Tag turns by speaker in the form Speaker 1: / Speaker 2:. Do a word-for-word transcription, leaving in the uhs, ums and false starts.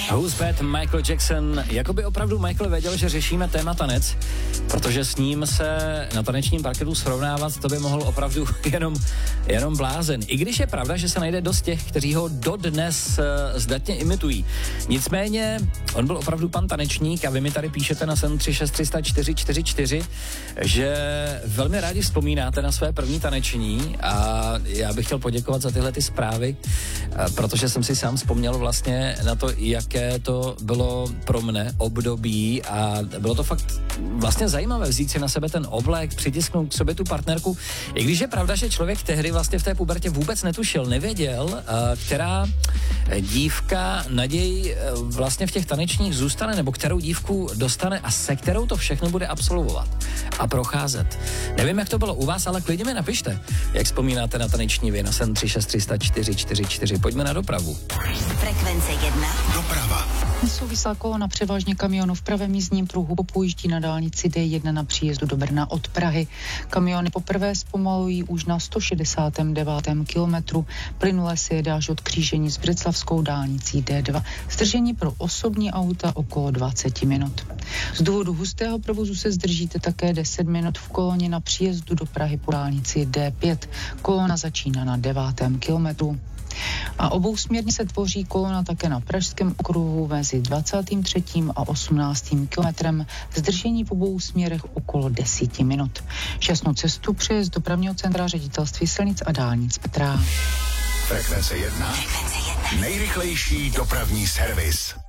Speaker 1: Who's Bad, Michael Jackson. Jakoby opravdu Michael věděl, že řešíme téma tanec, protože s ním se na tanečním parketu srovnávat, to by mohl opravdu jenom, jenom blázen. I když je pravda, že se najde dost těch, kteří ho dodnes uh, zdatně imitují. Nicméně, on byl opravdu pan tanečník a vy mi tady píšete na sedm tři šest tři nula čtyři čtyři čtyři, že velmi rádi vzpomínáte na své první taneční a já bych chtěl poděkovat za tyhle ty zprávy, uh, protože jsem si sám vzpomněl vlastně na to, jaké to bylo pro mne období a bylo to fakt vlastně zajímavé vzít si na sebe ten oblek, přitisknout k sobě tu partnerku. I když je pravda, že člověk tehdy vlastně v té pubertě vůbec netušil, nevěděl, která dívka naději vlastně v těch tanečních zůstane, nebo kterou dívku dostane a se kterou to všechno bude absolvovat a procházet. Nevím, jak to bylo u vás, ale klidně mi napište, jak vzpomínáte na taneční vy na sedm tři šest tři nula čtyři čtyři čtyři. Pojďme na dopravu.
Speaker 2: Frekvence jedna.
Speaker 3: Doprava.
Speaker 4: Souvislá kolona převážně kamionů v pravém jízdním pruhu popojíždí na dálnici D jedna na příjezdu do Brna od Prahy. Kamiony poprvé zpomalují už na sto šedesátém devátém kilometru. Plynule se jede až od křížení s břeclavskou dálnicí D dva. Zdržení pro osobní auta okolo dvacet minut. Z důvodu hustého provozu se zdržíte také deset minut v koloně na příjezdu do Prahy po dálnici D pět. Kolona začíná na devátém kilometru. A obousměrně se tvoří kolona také na pražském okruhu mezi dvacátým třetím a osmnáctým kilometrem. Zdržení v obou směrech okolo deset minut. Šťastnou cestu přeje z dopravního centra Ředitelství silnic a dálnic Petra.
Speaker 3: Frekvence jedna.
Speaker 2: Frekvence jedna.
Speaker 3: Nejrychlejší dopravní servis.